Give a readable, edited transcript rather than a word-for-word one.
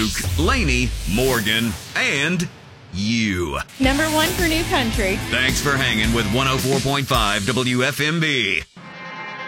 Luke, Lainey, Morgan, and you. Number one for New Country. Thanks for hanging with 104.5 WFMB.